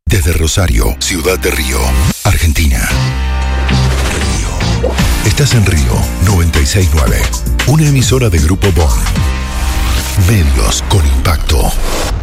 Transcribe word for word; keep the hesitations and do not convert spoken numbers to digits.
Desde Rosario, Ciudad de Río, Argentina. Río. Estás en Río noventa y seis punto nueve. Una emisora de Grupo Bon. Medios con impacto.